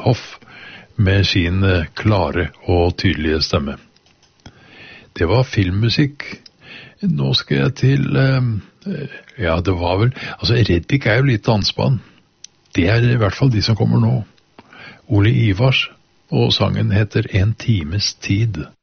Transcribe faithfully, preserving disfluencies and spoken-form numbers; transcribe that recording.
Hoff med sin klare og tydelige stemme. Det var filmmusikk. Nå skal jeg til, ja det var vel, altså Reddik er jo litt dansband. Det er i hvert fall de som kommer nå. Ole Ivars, og sangen heter En times tid.